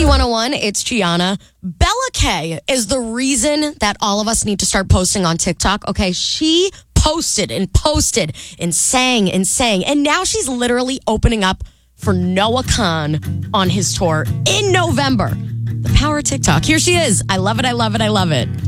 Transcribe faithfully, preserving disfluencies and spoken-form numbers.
one oh one, it's Gianna. Bella Kay is the reason that all of us need to start posting on TikTok. Okay, she posted and posted and sang and sang. And now she's literally opening up for Noah Khan on his tour in November. The power of TikTok. Here she is. I love it. I love it. I love it.